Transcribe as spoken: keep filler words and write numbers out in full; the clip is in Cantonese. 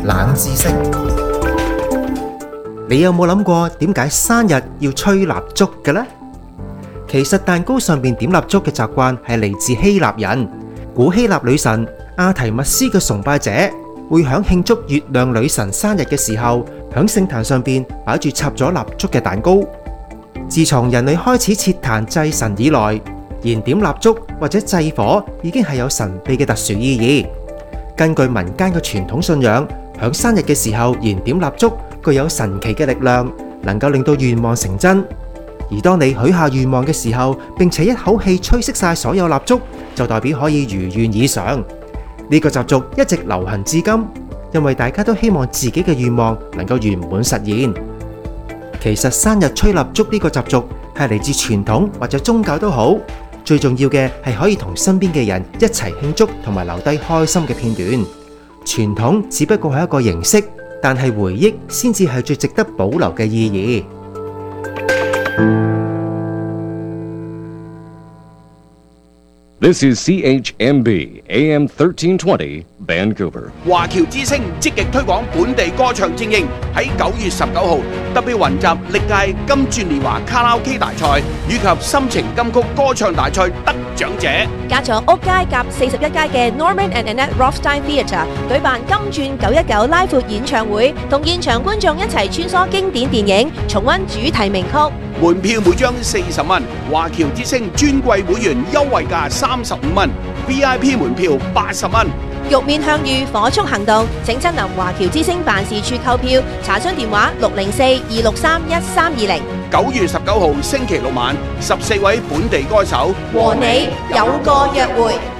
冷知識。你有冇諗過點解生日要吹蠟燭嘅呢？其實蛋糕上面點蠟燭嘅習慣係嚟自希臘人。古希臘女神阿提密斯嘅崇拜者會響慶祝月亮女神生日嘅時候，響聖壇上邊擺住插咗蠟燭嘅蛋糕。自從人類開始設壇祭神以來，燃點蠟燭或者祭火已經係有神秘嘅特殊意義。根據民間嘅傳統信仰，響生日嘅時候燃點蠟燭具有神奇嘅力量，能夠令到願望成真。而當你許下願望嘅時候，並且一口氣吹熄晒所有蠟燭，就代表可以如願以償。呢個習俗一直流行至今，因為大家都希望自己嘅願望能夠圓滿實現。其實生日吹蠟燭呢個習俗係嚟自傳統或者宗教都好，最重要嘅係可以同身邊嘅人一齊慶祝同埋留低開心嘅片段。傳統只不過係一個形式，但係回憶先至係最值得保留嘅意義。 This is C H M B A M thirteen twenty Vancouver。 華僑之星積極推廣本地歌唱精英，喺九月十九號特別雲集歷屆金鑽年華卡拉 OK 大賽以及心情金曲歌唱大賽得獎者， 加咗屋街夾四十一街嘅 Norman and Annette Rothstein Theatre 舉辦金鑽九一九拉闊演唱會，同現場觀眾一齊穿梭經典電影，重溫主題名曲。 門票每張四十蚊，華僑之星尊貴會員優惠價三十五蚊 ，V I P 門票八十蚊。 玉面向隅火速行動，請親臨華僑之星辦事處購票，查詢電話六零四二六三一三二零。 九月十九號星期六晚，十四位本地歌手和你有個約會。